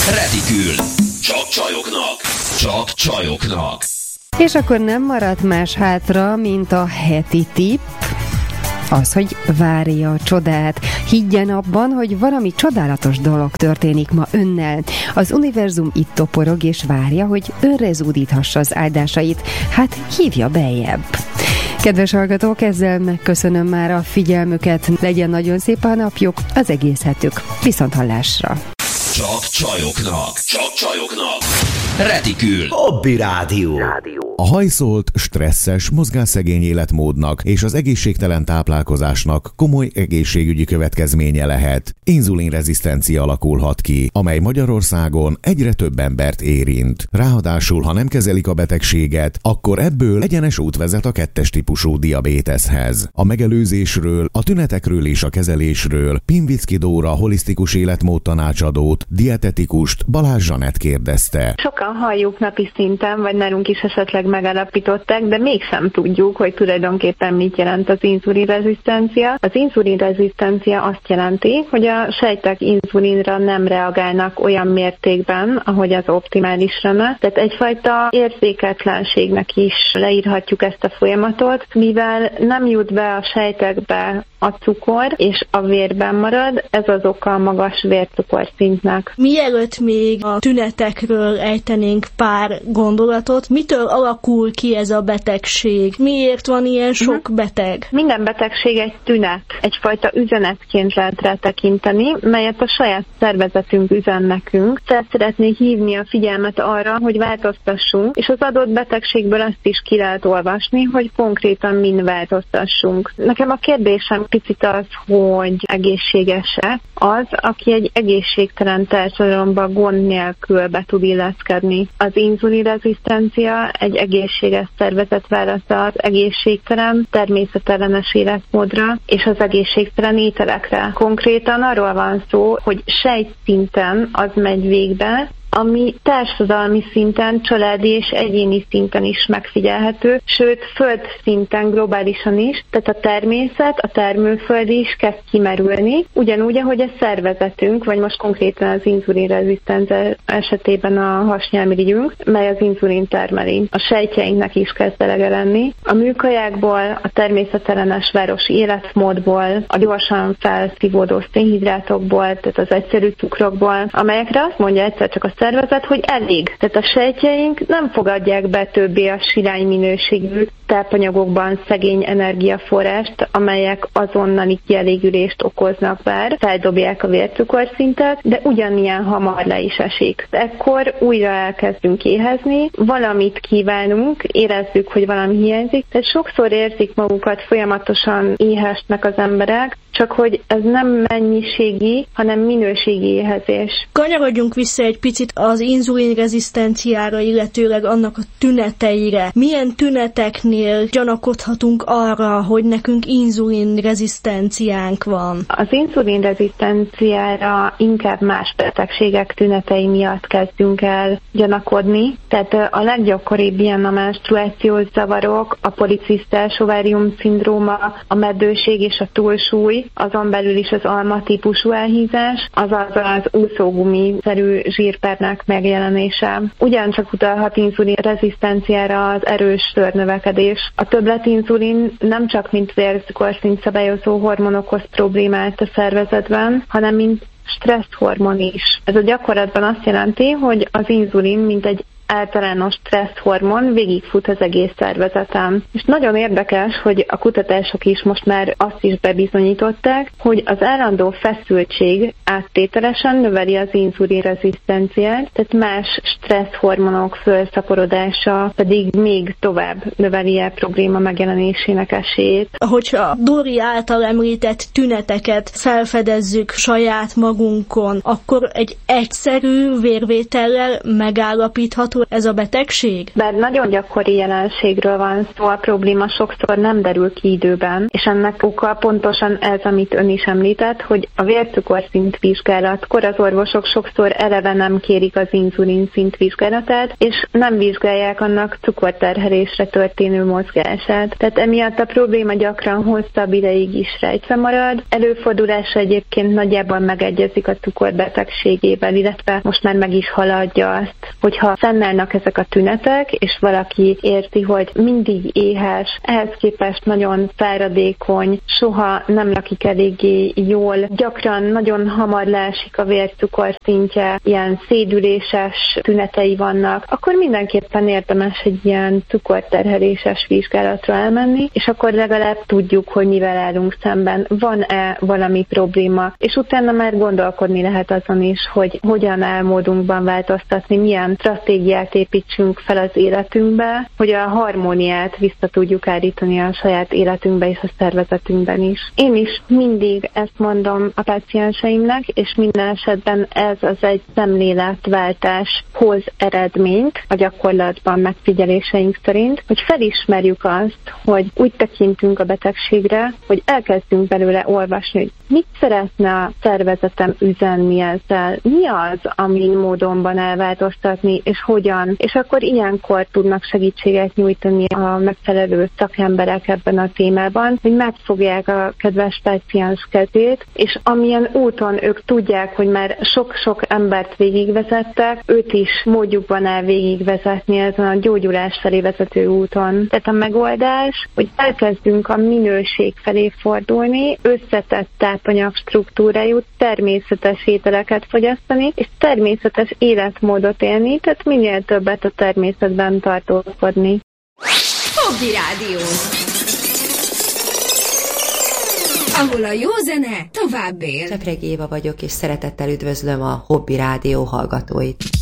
Retikül. Csak csajoknak. Csak csajoknak. És akkor nem maradt más hátra, mint a heti tipp. Az, hogy várja a csodát. Higgyen abban, hogy valami csodálatos dolog történik ma önnel. Az univerzum itt toporog és várja, hogy önre zúdíthassa az áldásait. Hát hívja beljebb. Kedves hallgatók, ezzel megköszönöm már a figyelmüket. Legyen nagyon szép a napjuk, az egész hetük. Viszonthallásra! Csak csajoknak. Csak csajoknak. Retikül. Hobby Rádió. A hajszolt, stresszes, mozgásszegény életmódnak és az egészségtelen táplálkozásnak komoly egészségügyi következménye lehet. Inzulinrezisztencia alakulhat ki, amely Magyarországon egyre több embert érint. Ráadásul, ha nem kezelik a betegséget, akkor ebből egyenes út vezet a 2-es típusú diabéteszhez. A megelőzésről, a tünetekről és a kezelésről Pinvicki Dóra holisztikus életmód tanácsadót, dietetikust Balázs Zsanett kérdezte. Sokan halljuk napi szinten, vagy nálunk is esetleg megállapították, de mégsem tudjuk, hogy tulajdonképpen mit jelent az inzulinrezisztencia. Az inzulinrezisztencia azt jelenti, hogy a sejtek inzulinra nem reagálnak olyan mértékben, ahogy az optimális lenne. Tehát egyfajta érzéketlenségnek is leírhatjuk ezt a folyamatot, mivel nem jut be a sejtekbe a cukor, és a vérben marad, ez az oka a magas vércukorszintnek. Mielőtt még a tünetekről ejtenénk pár gondolatot, mitől alakul ki ez a betegség? Miért van ilyen sok beteg? Minden betegség egy tünet, egyfajta üzenetként lehet rá tekinteni, melyet a saját szervezetünk üzen nekünk. Fel szeretnék hívni a figyelmet arra, hogy változtassunk, és az adott betegségből azt is ki lehet olvasni, hogy konkrétan min változtassunk. Nekem a kérdésem picit az, hogy egészséges-e az, aki egy egészségtelen társadalomban gond nélkül be tud illeszkedni. Az inzulinrezisztencia egy egészséges szervezet válasza az egészségtelen, természetellenes életmódra és az egészségtelen ételekre. Konkrétan arról van szó, hogy sejtszinten az megy végbe, ami társadalmi szinten, családi és egyéni szinten is megfigyelhető, sőt, föld szinten, globálisan is, tehát a természet, a termőföld is kezd kimerülni, ugyanúgy, ahogy a szervezetünk, vagy most konkrétan az inzulinrezisztencia esetében a hasnyálmirigyünk, mely az inzulin termeli. A sejtjeinknek is kezd elege lenni. A műkajákból, a természetellenes városi életmódból, a gyorsan felszívódó szénhidrátokból, tehát az egyszerű cukrokból, amelyekre azt mondja egyszer csak a szervezet, hogy elég. Tehát a sejtjeink nem fogadják be többé a sirály minőségű tápanyagokban szegény energiaforrást, amelyek azonnali kielégülést okoznak bár, feldobják a vércukorszintet, de ugyanilyen hamar le is esik. Ekkor újra elkezdünk éhezni, valamit kívánunk, érezzük, hogy valami hiányzik, tehát sokszor érzik magukat folyamatosan éhesnek az emberek, csak hogy ez nem mennyiségi, hanem minőségi éhezés. Kanyarodjunk vissza egy picit az inzulinrezisztenciára, illetőleg annak a tüneteire. Milyen tüneteknél gyanakodhatunk arra, hogy nekünk inzulinrezisztenciánk van? Az inzulinrezisztenciára inkább más betegségek tünetei miatt kezdünk el gyanakodni. Tehát a leggyakoribb ilyen a menstruációs zavarok, a policisztás ovárium szindróma, a meddőség és a túlsúly, azon belül is az alma típusú elhízás, azaz az úszógumi-szerű zsírpernek megjelenése. Ugyancsak utalhat inzulinrezisztenciára az erős szőrnövekedés. A többletinzulin nem csak mint vércukorszint szabályozó hormon okoz problémát a szervezetben, hanem mint stresszhormon is. Ez a gyakorlatban azt jelenti, hogy az inzulin mint egy általános stresszhormon végigfut az egész szervezeten. És nagyon érdekes, hogy a kutatások is most már azt is bebizonyították, hogy az állandó feszültség áttételesen növeli az inzulinrezisztenciát, tehát más stresszhormonok fölszaporodása pedig még tovább növeli a probléma megjelenésének esélyét. Hogyha Dóri által említett tüneteket felfedezzük saját magunkon, akkor egy egyszerű vérvétellel megállapítható kapható ez a betegség? Bár nagyon gyakori jelenségről van szó, a probléma sokszor nem derül ki időben, és ennek oka pontosan ez, amit ön is említett, hogy a vércukorszint vizsgálatkor az orvosok sokszor eleve nem kérik az inzulin szint vizsgálatát, és nem vizsgálják annak cukorterhelésre történő mozgását. Tehát emiatt a probléma gyakran hosszabb ideig is rejtve marad. Előfordulása egyébként nagyjából megegyezik a cukorbetegségével, illetve most már meg is haladja azt, hogyha fennállnak ezek a tünetek, és valaki érzi, hogy mindig éhes, ehhez képest nagyon fáradékony, soha nem lakik eléggé jól, gyakran nagyon hamar leesik a vércukorszintje, ilyen szédüléses tünetei vannak, akkor mindenképpen érdemes egy ilyen cukorterheléses vizsgálatra elmenni, és akkor legalább tudjuk, hogy mivel állunk szemben, van-e valami probléma, és utána már gondolkodni lehet azon is, hogy hogyan áll módunkban változtatni, milyen stratégiát építsünk fel az életünkbe, hogy a harmóniát vissza tudjuk állítani a saját életünkbe és a szervezetünkben is. Én is mindig ezt mondom a pácienseimnek, és minden esetben ez az egy szemléletváltás hoz eredményt a gyakorlatban megfigyeléseink szerint, hogy felismerjük azt, hogy úgy tekintünk a betegségre, hogy elkezdünk belőle olvasni, hogy mit szeretne a szervezetem üzenni ezzel, mi az, amin módonban elváltoztatni, és hogyan, és akkor ilyenkor tudnak segítséget nyújtani a megfelelő szakemberek ebben a témában, hogy megfogják a kedves páciens kezét, és amilyen úton ők tudják, hogy már sok-sok embert végigvezettek, őt is módjukban el végigvezetni ezen a gyógyulás felé vezető úton. Tehát a megoldás, hogy elkezdünk a minőség felé fordulni, összetett tápanyag struktúrájú, természetes ételeket fogyasztani, és természetes életmódot élni, tehát minél többet a természetben tartózkodni. Hobby Rádió, ahol a jó zene tovább él. Csepregi Éva vagyok, és szeretettel üdvözlöm a Hobby Rádió hallgatóit.